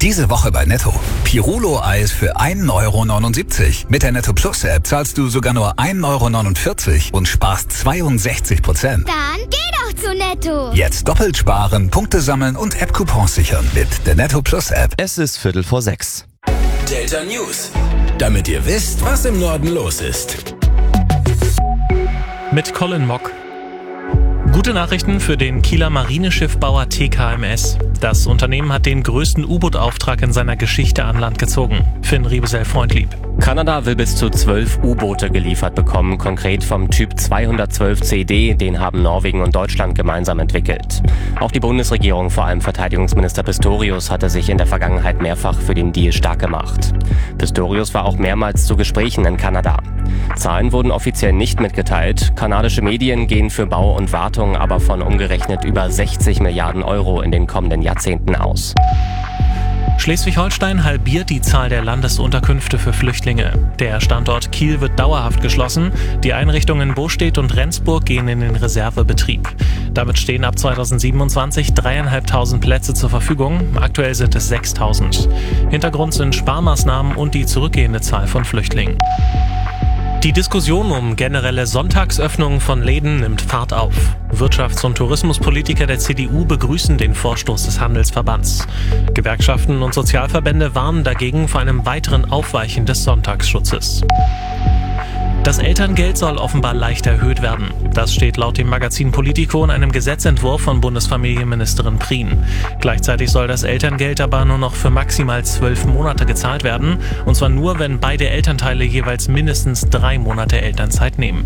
Diese Woche bei Netto. Pirulo-Eis für 1,79 €. Mit der Netto Plus App zahlst du sogar nur 1,49 € und sparst 62%. Dann geh doch zu Netto. Jetzt doppelt sparen, Punkte sammeln und App-Coupons sichern mit der Netto Plus App. Es ist 5:45. Delta News. Damit ihr wisst, was im Norden los ist. Mit Colin Mock. Gute Nachrichten für den Kieler Marineschiffbauer TKMS. Das Unternehmen hat den größten U-Boot-Auftrag in seiner Geschichte an Land gezogen. Finn Riebesell-Freundlieb. Kanada will bis zu 12 U-Boote geliefert bekommen, konkret vom Typ 212 CD, den haben Norwegen und Deutschland gemeinsam entwickelt. Auch die Bundesregierung, vor allem Verteidigungsminister Pistorius, hatte sich in der Vergangenheit mehrfach für den Deal stark gemacht. Pistorius war auch mehrmals zu Gesprächen in Kanada. Zahlen wurden offiziell nicht mitgeteilt. Kanadische Medien gehen für Bau und Wartung aber von umgerechnet über 60 Milliarden € in den kommenden Jahrzehnten aus. Schleswig-Holstein halbiert die Zahl der Landesunterkünfte für Flüchtlinge. Der Standort Kiel wird dauerhaft geschlossen. Die Einrichtungen Bostedt und Rendsburg gehen in den Reservebetrieb. Damit stehen ab 2027 3.500 Plätze zur Verfügung. Aktuell sind es 6.000. Hintergrund sind Sparmaßnahmen und die zurückgehende Zahl von Flüchtlingen. Die Diskussion um generelle Sonntagsöffnungen von Läden nimmt Fahrt auf. Wirtschafts- und Tourismuspolitiker der CDU begrüßen den Vorstoß des Handelsverbands. Gewerkschaften und Sozialverbände warnen dagegen vor einem weiteren Aufweichen des Sonntagsschutzes. Das Elterngeld soll offenbar leicht erhöht werden. Das steht laut dem Magazin Politico in einem Gesetzentwurf von Bundesfamilienministerin Prien. Gleichzeitig soll das Elterngeld aber nur noch für maximal 12 Monate gezahlt werden. Und zwar nur, wenn beide Elternteile jeweils mindestens 3 Monate Elternzeit nehmen.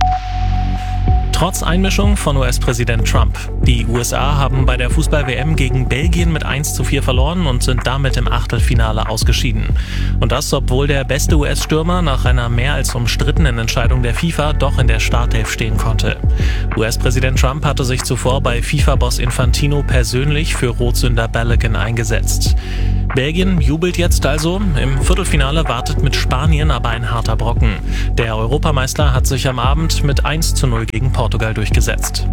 Trotz Einmischung von US-Präsident Trump. Die USA haben bei der Fußball-WM gegen Belgien mit 1:4 verloren und sind damit im Achtelfinale ausgeschieden. Und das, obwohl der beste US-Stürmer nach einer mehr als umstrittenen Entscheidung der FIFA doch in der Startelf stehen konnte. US-Präsident Trump hatte sich zuvor bei FIFA-Boss Infantino persönlich für Rotsünder Balogun eingesetzt. Belgien jubelt jetzt also. Im Viertelfinale wartet mit Spanien aber ein harter Brocken. Der Europameister hat sich am Abend mit 1:0 gegen Portugal durchgesetzt.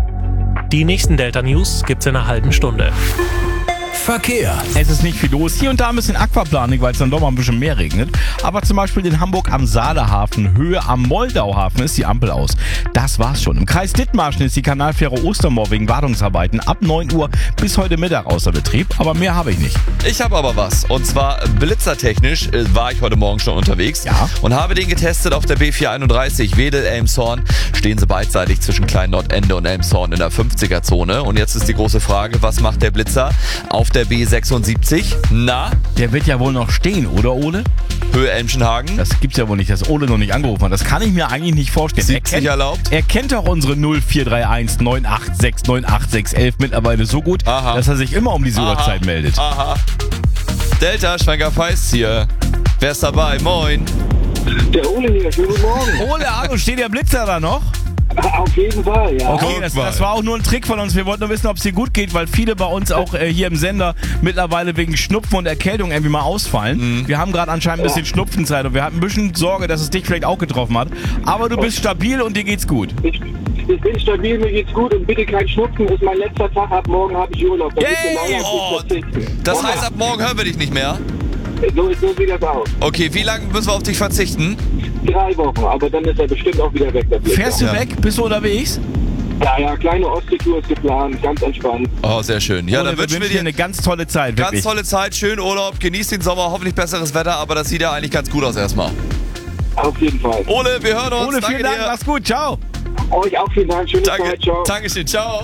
Die nächsten Delta News gibt's in einer halben Stunde. Verkehr. Es ist nicht viel los. Hier und da ein bisschen Aquaplaning, weil es dann doch mal ein bisschen mehr regnet. Aber zum Beispiel in Hamburg am Saalehafen, Höhe am Moldauhafen ist die Ampel aus. Das war's schon. Im Kreis Dithmarschen ist die Kanalfähre Ostermoor wegen Wartungsarbeiten ab 9 Uhr bis heute Mittag außer Betrieb. Aber mehr habe ich nicht. Ich habe aber was. Und zwar blitzertechnisch war ich heute Morgen schon unterwegs. Ja. Und habe den getestet auf der B431 Wedel-Elmshorn. Stehen sie beidseitig zwischen Klein-Nordende und Elmshorn in der 50er-Zone. Und jetzt ist die große Frage, was macht der Blitzer auf der B76? Na? Der wird ja wohl noch stehen, oder Ole? Höhe Elmschenhagen? Das gibt's ja wohl nicht, dass Ole noch nicht angerufen hat. Das kann ich mir eigentlich nicht vorstellen. 70 erlaubt? Er kennt doch unsere 0431 986 98611 mittlerweile so gut, dass er sich immer um diese Uhrzeit meldet. Aha. Delta, Schwenker Feist hier. Wer ist dabei? Moin. Der Ole hier, schönen guten Morgen. Ole, hallo, steht der Blitzer da noch? Auf jeden Fall, ja. Okay, das war auch nur ein Trick von uns. Wir wollten nur wissen, ob es dir gut geht, weil viele bei uns auch hier im Sender mittlerweile wegen Schnupfen und Erkältung irgendwie mal ausfallen. Wir haben gerade anscheinend ein bisschen Schnupfenzeit und wir hatten ein bisschen Sorge, dass es dich vielleicht auch getroffen hat. Aber du bist stabil und dir geht's gut. Ich bin stabil, mir geht's gut und bitte kein Schnupfen. Ist mein letzter Tag, ab morgen habe ich Urlaub. Das heißt, ab morgen hören wir dich nicht mehr? So sieht das aus. Okay, wie lange müssen wir auf dich verzichten? 3 Wochen, aber dann ist er bestimmt auch wieder weg. Fährst du weg? Bist du unterwegs? Ja, kleine Ostseetour ist geplant, ganz entspannt. Oh, sehr schön. Ja, Ole, dann wünschen wir dir eine ganz tolle Zeit, wirklich. Ganz tolle Zeit, schönen Urlaub, genießt den Sommer, hoffentlich besseres Wetter, aber das sieht ja eigentlich ganz gut aus erstmal. Auf jeden Fall. Ole, wir hören uns. Ole, vielen Dank, dir. mach's gut, ciao. Euch auch vielen Dank, schöne Zeit, ciao. Dankeschön, ciao.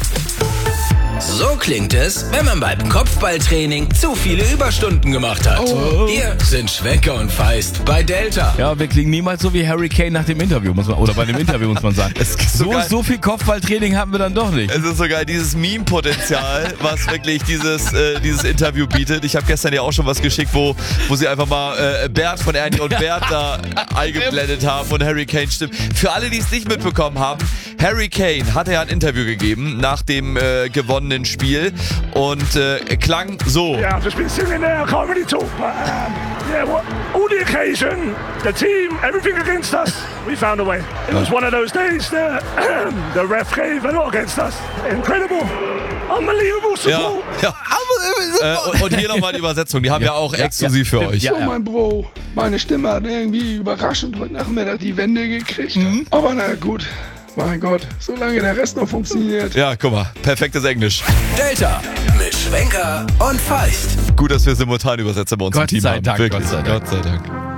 So klingt es, wenn man beim Kopfballtraining zu viele Überstunden gemacht hat. Hier sind Schwenker und Feist bei Delta. Ja, wir klingen niemals so wie Harry Kane nach dem Interview, oder bei dem Interview, muss man sagen. So viel Kopfballtraining hatten wir dann doch nicht. Es ist sogar dieses Meme-Potenzial, was wirklich dieses Interview bietet. Ich habe gestern ja auch schon was geschickt, wo sie einfach mal Bert von Ernie und Bert da eingeblendet haben und Harry Kane stimmt. Für alle, die es nicht mitbekommen haben, Harry Kane hatte ja ein Interview gegeben nach dem gewonnenen Spiel und klang so. Yeah, I've just been sitting there, I can't really talk, but all the occasion, the team, everything against us, we found a way. It was one of those days, the ref gave a lot against us. Incredible. Unbelievable support. Ja. Und hier nochmal die Übersetzung, die haben wir auch exklusiv für euch. So, mein Bro, meine Stimme hat irgendwie überraschend heute Nachmittag die Wende gekriegt. Aber na gut, mein Gott, solange der Rest noch funktioniert. Ja, guck mal, perfektes Englisch. Delta mit Schwenker und Feist. Gut, dass wir Simultanübersetzer bei uns im Team haben. Gott sei Dank, Wirklich. Gott sei Dank. Gott sei Dank.